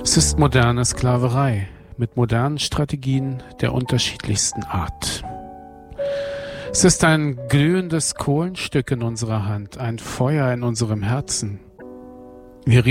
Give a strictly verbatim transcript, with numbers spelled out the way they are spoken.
Es ist moderne Sklaverei mit modernen Strategien der unterschiedlichsten Art. Es ist ein glühendes Kohlenstück in unserer Hand, ein Feuer in unserem Herzen. Wir